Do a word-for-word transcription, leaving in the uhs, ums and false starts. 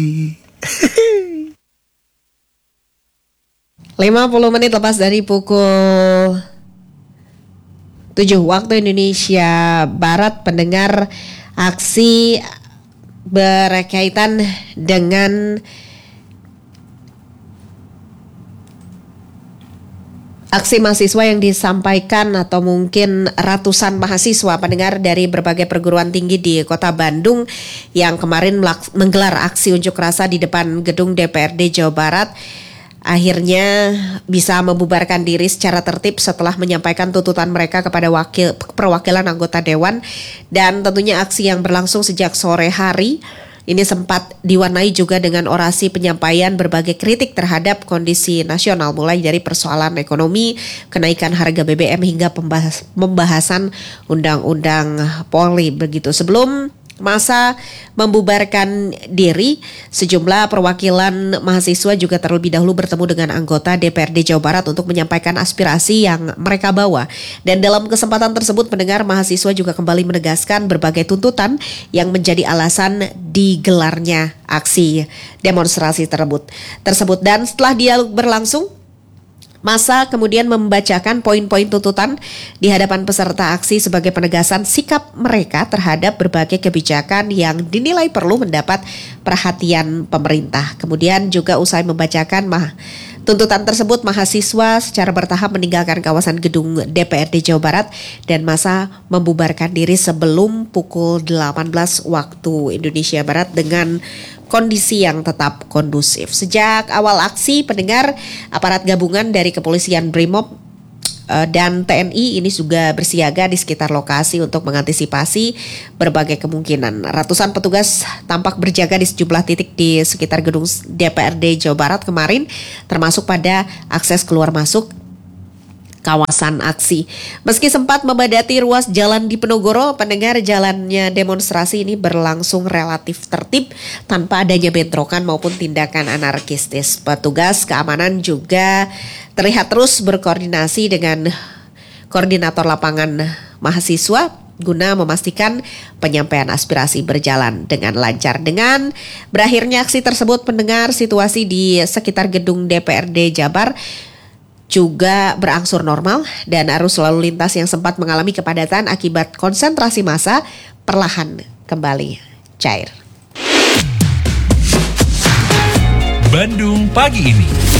lima puluh menit lepas dari pukul tujuh waktu Indonesia Barat, pendengar, aksi berkaitan dengan aksi mahasiswa yang disampaikan atau mungkin ratusan mahasiswa pendengar dari berbagai perguruan tinggi di Kota Bandung yang kemarin melaks- menggelar aksi unjuk rasa di depan gedung D P R D Jawa Barat, akhirnya bisa membubarkan diri secara tertib setelah menyampaikan tuntutan mereka kepada wakil perwakilan anggota dewan. Dan tentunya aksi yang berlangsung sejak sore hari ini sempat diwarnai juga dengan orasi penyampaian berbagai kritik terhadap kondisi nasional, mulai dari persoalan ekonomi, kenaikan harga B B M hingga pembahas, pembahasan undang-undang Polri begitu. Sebelum masa membubarkan diri, sejumlah perwakilan mahasiswa juga terlebih dahulu bertemu dengan anggota D P R D Jawa Barat untuk menyampaikan aspirasi yang mereka bawa. Dan dalam kesempatan tersebut, pendengar, mahasiswa juga kembali menegaskan berbagai tuntutan yang menjadi alasan digelarnya aksi demonstrasi tersebut. tersebut. Dan setelah dialog berlangsung, masa kemudian membacakan poin-poin tuntutan di hadapan peserta aksi sebagai penegasan sikap mereka terhadap berbagai kebijakan yang dinilai perlu mendapat perhatian pemerintah. Kemudian juga usai membacakan mah tuntutan tersebut, mahasiswa secara bertahap meninggalkan kawasan gedung D P R D Jawa Barat dan masa membubarkan diri sebelum pukul delapan belas waktu Indonesia Barat dengan kondisi yang tetap kondusif. Sejak awal aksi, pendengar, aparat gabungan dari Kepolisian Brimob dan T N I ini juga bersiaga di sekitar lokasi untuk mengantisipasi berbagai kemungkinan. Ratusan petugas tampak berjaga di sejumlah titik di sekitar gedung D P R D Jawa Barat kemarin, termasuk pada akses keluar masuk kawasan aksi. Meski sempat membadati ruas jalan di Penogoro, pendengar, jalannya demonstrasi ini berlangsung relatif tertib tanpa adanya bentrokan maupun tindakan anarkistis. Petugas keamanan juga terlihat terus berkoordinasi dengan koordinator lapangan mahasiswa guna memastikan penyampaian aspirasi berjalan dengan lancar. Dengan berakhirnya aksi tersebut, pendengar, situasi di sekitar gedung D P R D Jabar juga berangsur normal dan arus lalu lintas yang sempat mengalami kepadatan akibat konsentrasi massa perlahan kembali cair. Bandung Pagi Ini.